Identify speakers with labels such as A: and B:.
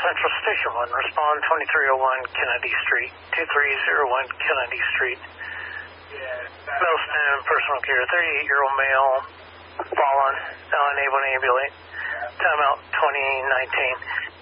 A: Central Station 1. Respond 2301 Kennedy Street. 2301 Kennedy Street. Milston Personal Care. 38-year-old male. Fallen. Unable to ambulate. Timeout 2019.